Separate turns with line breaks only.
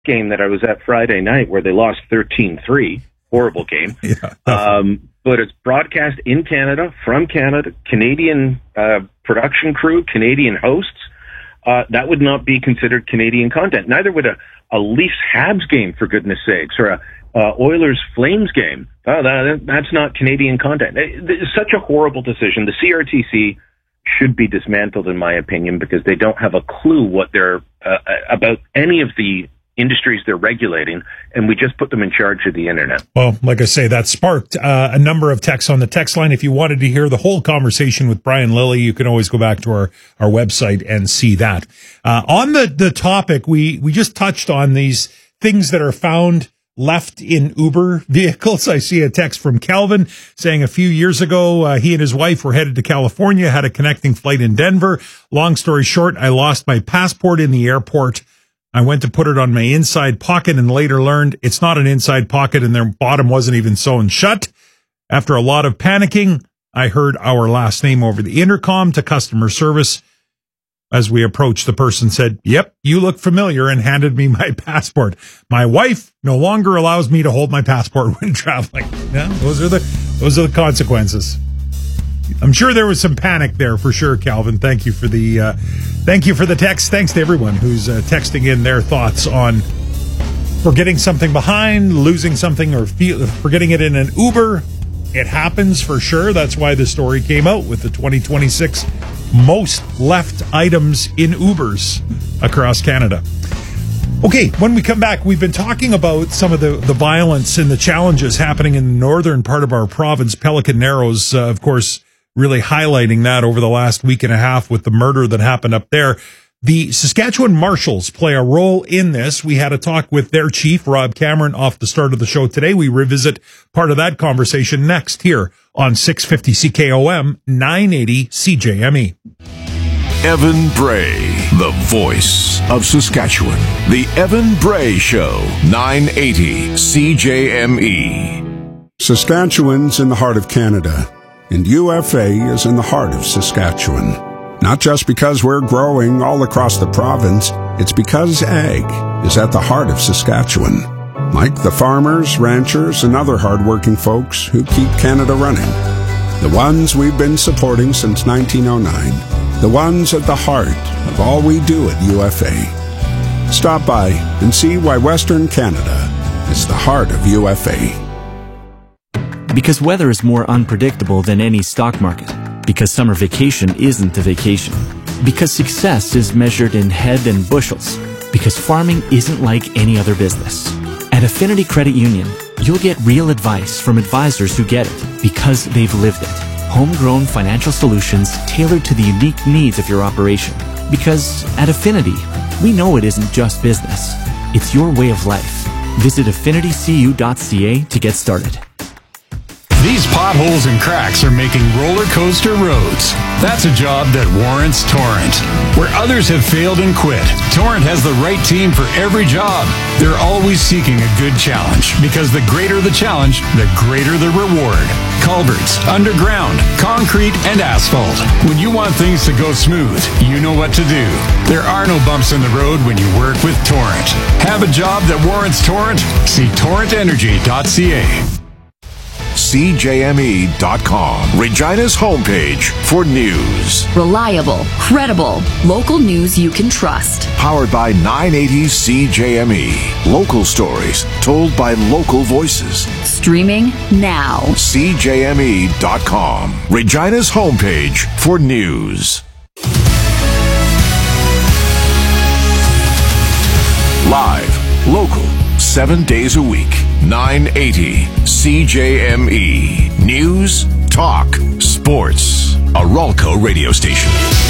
game that I was at Friday night where they lost 13-3. Horrible game.
Yeah.
But it's broadcast in Canada, from Canada, Canadian production crew, Canadian hosts. That would not be considered Canadian content. Neither would a Leafs Habs game, for goodness sakes, or a Oilers Flames game. That's not Canadian content. It's such a horrible decision. The CRTC should be dismantled, in my opinion, because they don't have a clue what they're about any of the industries they're regulating, and we just put them in charge of the internet.
Well, like I say, that sparked a number of texts on the text line. If you wanted to hear the whole conversation with Brian Lilly, you can always go back to our website and see that. On the topic, we just touched on these things that are found left in Uber vehicles. I see a text from Calvin saying a few years ago, he and his wife were headed to California, had a connecting flight in Denver. Long story short, I lost my passport in the airport. I went to put it on my inside pocket and later learned it's not an inside pocket and their bottom wasn't even sewn shut. After a lot of panicking, I heard our last name over the intercom to customer service. As we approached, the person said, "Yep, you look familiar," and handed me my passport. My wife no longer allows me to hold my passport when traveling. Yeah, those are the consequences. I'm sure there was some panic there for sure, Calvin. Thank you for the text. Thanks to everyone who's texting in their thoughts on forgetting something behind, losing something, or forgetting it in an Uber. It happens for sure. That's why the story came out with the 2026 most left items in Ubers across Canada. Okay, when we come back, we've been talking about some of the violence and the challenges happening in the northern part of our province, Pelican Narrows, of course, really highlighting that over the last week and a half with the murder that happened up there. The Saskatchewan Marshals play a role in this. We had a talk with their chief, Rob Cameron, off the start of the show today. We revisit part of that conversation next here on 650 CKOM, 980 CJME.
Evan Bray, the voice of Saskatchewan. The Evan Bray Show, 980 CJME.
Saskatchewan's in the heart of Canada, and UFA is in the heart of Saskatchewan. Not just because we're growing all across the province, it's because ag is at the heart of Saskatchewan. Like the farmers, ranchers, and other hardworking folks who keep Canada running. The ones we've been supporting since 1909. The ones at the heart of all we do at UFA. Stop by and see why Western Canada is the heart of UFA.
Because weather is more unpredictable than any stock market. Because summer vacation isn't a vacation. Because success is measured in head and bushels. Because farming isn't like any other business. At Affinity Credit Union, you'll get real advice from advisors who get it because they've lived it. Homegrown financial solutions tailored to the unique needs of your operation. Because at Affinity, we know it isn't just business. It's your way of life. Visit affinitycu.ca to get started.
These potholes and cracks are making roller coaster roads. That's a job that warrants Torrent. Where others have failed and quit, Torrent has the right team for every job. They're always seeking a good challenge because the greater the challenge, the greater the reward. Culverts, underground, concrete, and asphalt. When you want things to go smooth, you know what to do. There are no bumps in the road when you work with Torrent. Have a job that warrants Torrent? See torrentenergy.ca.
CJME.com, Regina's homepage for news.
Reliable, credible, local news you can trust.
Powered by 980 CJME. Local stories told by local voices.
Streaming now.
CJME.com, Regina's homepage for news. Live, local, 7 days a week. 980 CJME. News, talk, sports. A Ralco radio station.